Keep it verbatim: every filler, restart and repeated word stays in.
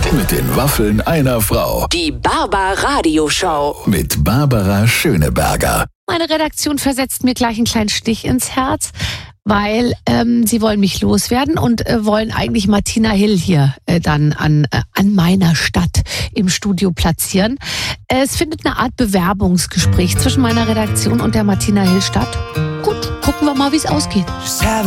Mit den Waffeln einer Frau. Die Barbar-Radio-Show. Mit Barbara Schöneberger. Meine Redaktion versetzt mir gleich einen kleinen Stich ins Herz, weil ähm, sie wollen mich loswerden und äh, wollen eigentlich Martina Hill hier äh, dann an, äh, an meiner Stadt im Studio platzieren. Äh, es findet eine Art Bewerbungsgespräch zwischen meiner Redaktion und der Martina Hill statt. Gut, gucken wir mal, wie es ausgeht.